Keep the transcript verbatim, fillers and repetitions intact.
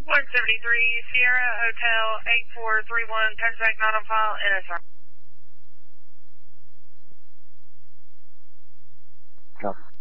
one seventy-three Sierra Hotel eight four three one, contact not on file, N S R. Copy.